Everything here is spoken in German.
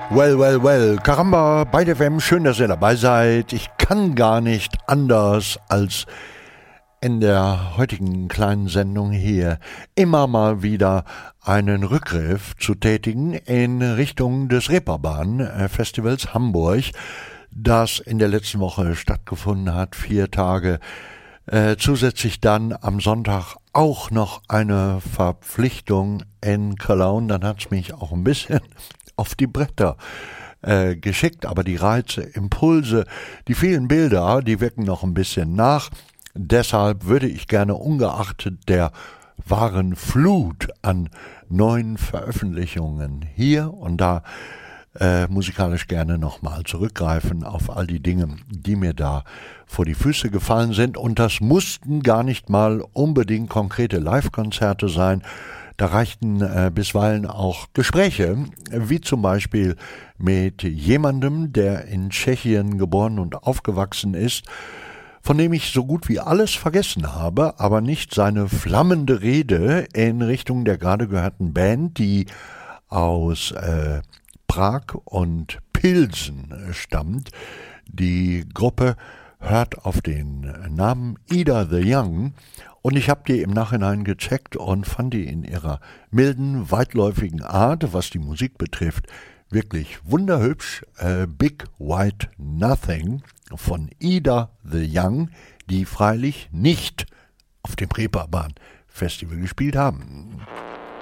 Well, well, well, Caramba, bei der WM, schön, dass ihr dabei seid. Ich kann gar nicht anders, als in der heutigen kleinen Sendung hier immer mal wieder einen Rückgriff zu tätigen in Richtung des Reeperbahn-Festivals Hamburg, das in der letzten Woche stattgefunden hat, 4 Tage. Zusätzlich dann am Sonntag auch noch eine Verpflichtung in Cologne. Dann hat es mich auch ein bisschen auf die Bretter geschickt, aber die Reize, Impulse, die vielen Bilder, die wirken noch ein bisschen nach. Deshalb würde ich gerne ungeachtet der wahren Flut an neuen Veröffentlichungen hier und da musikalisch gerne nochmal zurückgreifen auf all die Dinge, die mir da vor die Füße gefallen sind. Und das mussten gar nicht mal unbedingt konkrete Live-Konzerte sein. Da reichten bisweilen auch Gespräche, wie zum Beispiel mit jemandem, der in Tschechien geboren und aufgewachsen ist, von dem ich so gut wie alles vergessen habe, aber nicht seine flammende Rede in Richtung der gerade gehörten Band, die aus Prag und Pilsen stammt. Die Gruppe hört auf den Namen Ida the Young und ich habe die im Nachhinein gecheckt und fand die in ihrer milden, weitläufigen Art, was die Musik betrifft, wirklich wunderhübsch. Big White Nothing von Ida the Young, die freilich nicht auf dem Reeperbahn Festival gespielt haben.